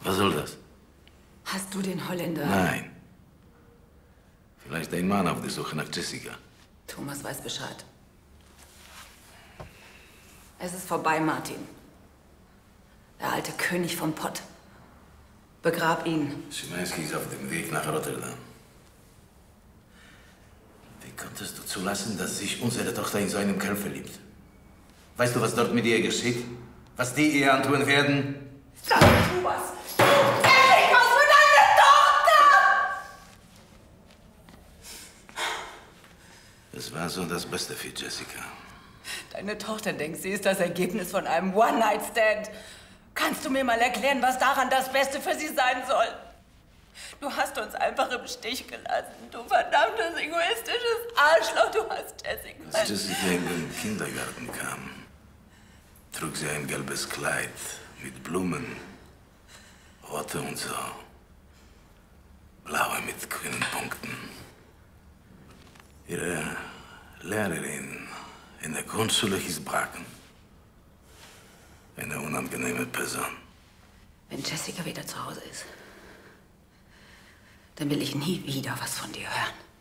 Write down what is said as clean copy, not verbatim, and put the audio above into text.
Was soll das? Hast du den Holländer? Nein. Vielleicht ein Mann auf der Suche nach Jessica. Thomas weiß Bescheid. Es ist vorbei, Martin. Der alte König vom Pott. Begrab ihn. Szymański ist auf dem Weg nach Rotterdam. Wie konntest du zulassen, dass sich unsere Tochter in so einen Kerl verliebt? Weißt du, was dort mit ihr geschieht? Was die ihr antun werden? Sag tu was! Erik, was für deine Tochter! Es war so das Beste für Jessica. Deine Tochter denkt, sie ist das Ergebnis von einem One-Night-Stand. Kannst du mir mal erklären, was daran das Beste für sie sein soll? Du hast uns einfach im Stich gelassen. Du verdammtes, egoistisches Arschloch. Du hast Jessica. Als Jessica in den Kindergarten kam, trug sie ein gelbes Kleid mit Blumen, rote und so, blaue mit grünen Punkten. Ihre Lehrerin in der Grundschule hieß Bracken. Eine unangenehme Person. Wenn Jessica wieder zu Hause ist, dann will ich nie wieder was von dir hören.